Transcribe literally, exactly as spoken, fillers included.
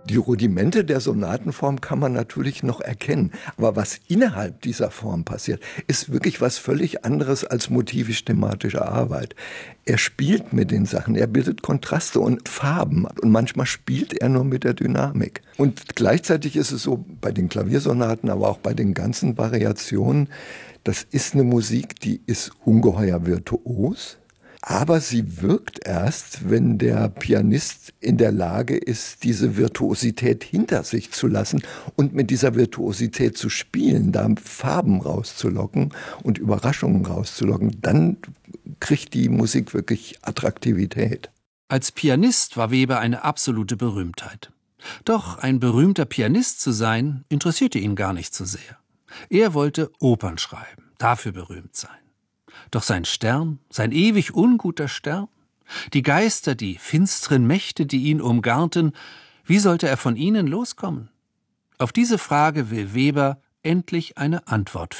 Die Rudimente der Sonatenform kann man natürlich noch erkennen. Aber was innerhalb dieser Form passiert, ist wirklich was völlig anderes als motivisch-thematische Arbeit. Er spielt mit den Sachen, er bildet Kontraste und Farben. Und manchmal spielt er nur mit der Dynamik. Und gleichzeitig ist es so, bei den Klaviersonaten, aber auch bei den ganzen Variationen, das ist eine Musik, die ist ungeheuer virtuos. Aber sie wirkt erst, wenn der Pianist in der Lage ist, diese Virtuosität hinter sich zu lassen und mit dieser Virtuosität zu spielen, da Farben rauszulocken und Überraschungen rauszulocken. Dann kriegt die Musik wirklich Attraktivität. Als Pianist war Weber eine absolute Berühmtheit. Doch ein berühmter Pianist zu sein, interessierte ihn gar nicht so sehr. Er wollte Opern schreiben, dafür berühmt sein. Doch sein Stern, sein ewig unguter Stern, die Geister, die finsteren Mächte, die ihn umgarnten, wie sollte er von ihnen loskommen? Auf diese Frage will Weber endlich eine Antwort finden.